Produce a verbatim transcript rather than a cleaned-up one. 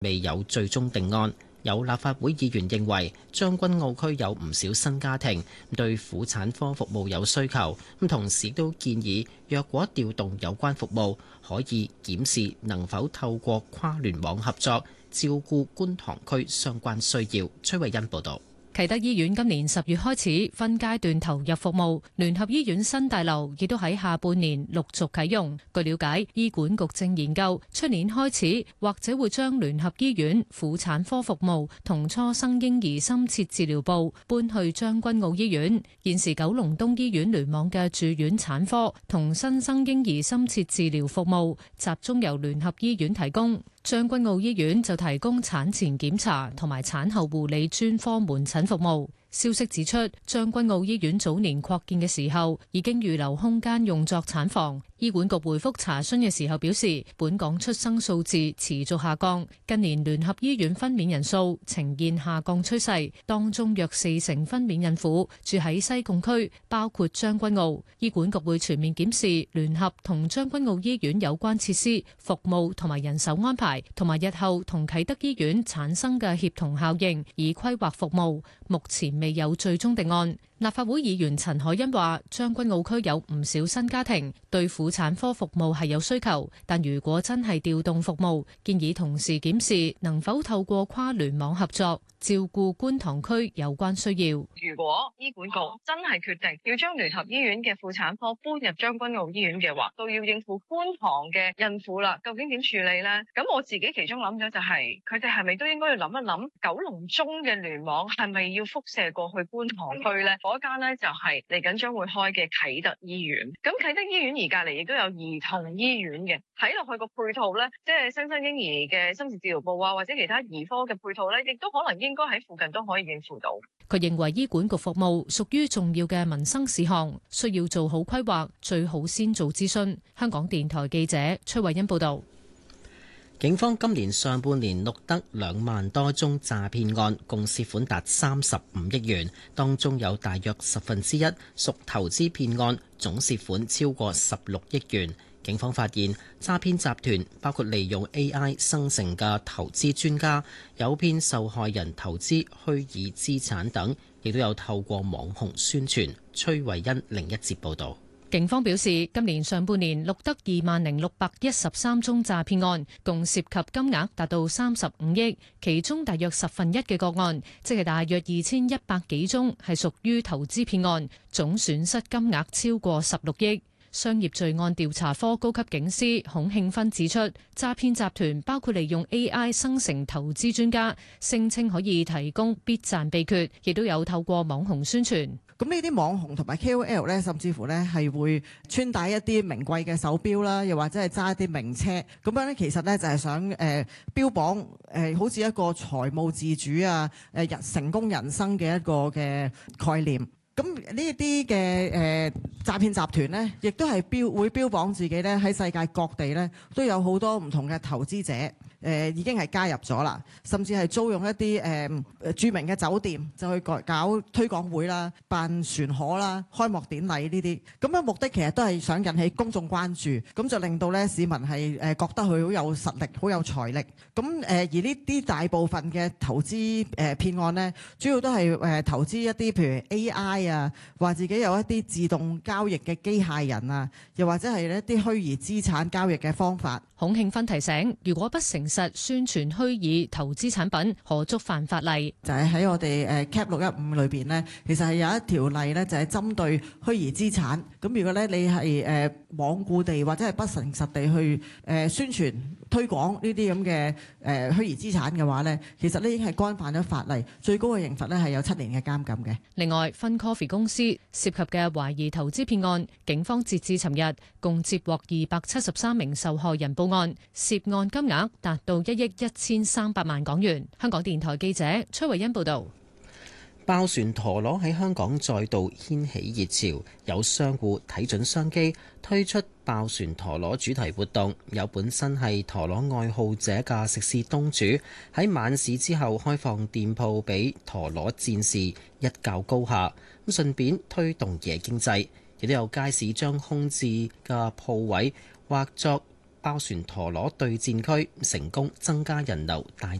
未有最終定案。有立法會議員認為將軍澳區有唔少新家庭對婦產科服務有需求，咁同時都建議若果調動有關服務，可以檢視能否透過跨聯網合作照顧觀塘區相關需要。崔慧欣報導。 啟德醫院今年十月開始分階段投入服務，聯合醫院新大樓亦都喺下半年陸續啟用。據了解，醫管局正研究出年開始或者會將聯合醫院婦產科服務同初生嬰兒深切治療部搬去將軍澳醫院。現時九龍東醫院聯網嘅住院產科同新生嬰兒深切治療服務集中由聯合醫院提供。將軍澳醫院就提供產前檢查同埋產後護理專科門診服務。消息指出，將軍澳醫院早年擴建嘅時候已經預留空間用作產房。醫管局回覆查詢嘅時候表示，本港出生數字持續下降，近年聯合醫院分娩人數呈現下降趨勢，當中約四成分娩孕婦住喺西貢區，包括將軍澳。醫管局會全面檢視聯合同將軍澳醫院有關設施、服務同埋人手安排，同埋日後同啟德醫院產生嘅協同效應，以規劃服務。目前未有最終定案。立法會議員陳凱欣話，將軍澳區有唔少新家庭，對婦產科服務係有需求，但如果真係調動服務，建議同時檢視能否透過跨聯網合作照顧觀塘區有關需要。 如果醫管局真係決定要將聯合醫院嘅婦產科搬入將軍澳醫院嘅話，都要應付觀塘嘅孕婦啦，究竟點處理呢？咁我自己其中諗咗就係，佢哋係咪都應該要諗一諗九龍中嘅聯網係咪要輻射過去觀塘區呢？嗰間呢就係嚟緊將會開嘅啟德醫院。咁啟德醫院而隔離亦都有兒童醫院嘅，睇落去個配套呢，即係新生嬰兒嘅深切治療部啊，或者其他兒科嘅配套呢，亦都可能應該喺附近都可以應付到。 佢認為醫管局服務屬於重要嘅民生事項，需要做好規劃，最好先做諮詢。香港電台記者崔慧欣報道。 警方今年上半年錄得兩萬多宗詐騙案，共涉款達三十五億元，當中有大約十分之一屬投資騙案，總涉款超過十六億元。警方發現詐騙集團包括利用 A I 生成嘅投資專家，誘騙受害人投資虛擬資產等，亦都有透過網紅宣傳。崔慧欣另一節報導。 警方表示，今年上半年錄得二萬零六百一十三宗詐騙案，共涉及金額達到三十五億，其中大約十分一嘅個案，即係大約二千一百幾宗，係屬於投資騙案，總損失金額超過十六億。商業罪案調查科高級警司孔慶芬指出，詐騙集團包括利用 A I 生成投資專家，聲稱可以提供必賺秘訣，亦都有透過網紅宣傳。 咁呢啲網紅同埋 K O L 咧，甚至乎咧係會穿戴一啲名貴嘅手錶啦，又或者係揸一啲名車，咁樣咧其實咧就係想誒、呃、標榜誒、呃、好似一個財務自主啊、誒人成功人生嘅一個嘅概念。咁呢一啲嘅誒詐騙集團呢，亦都係標會標榜自己咧喺世界各地咧都有好多唔同嘅投資者，誒、呃、已經係加入咗啦，甚至係租用一啲誒、呃、著名嘅酒店就去搞搞推廣會啦、辦船河啦、開幕典禮呢啲，咁樣目的其實都係想引起公眾關注，咁就令到咧市民係誒覺得佢好有實力、好有財力。咁誒、呃、而呢啲大部分嘅投資誒騙案呢，主要都係誒、呃、投資一啲譬如 A I 啊，話自己有一啲自動交易嘅機械人啊，又或者係一啲虛擬資產交易嘅方法。 孔慶芬提醒，如果不誠實宣傳虛擬投資產品，可觸犯法例。 就係喺我哋誒 Cap 六一五裏邊呢，其實係有一條例呢，就係針對虛擬資產。咁如果咧你係誒罔顧地或者係不誠實地去誒宣傳推廣呢啲咁嘅誒虛擬資產嘅話呢，其實呢已經係干犯咗法例，最高嘅刑罰呢係有七年嘅監禁嘅。 另外，Fun Coffee 公司涉及嘅懷疑投資騙案，警方截至尋日共接獲二百七十三名受害人報案，涉案金額達到一億一千三百萬港元。香港電台記者崔慧欣報道。 爆旋陀螺喺香港再度掀起熱潮，有商戶睇準商機推出爆旋陀螺主題活動。有本身係陀螺愛好者嘅食肆東主喺晚市之後開放店鋪俾陀螺戰士一較高下，咁順便推動夜經濟。亦都有街市將空置嘅鋪位劃作爆旋陀螺對戰區，成功增加人流，大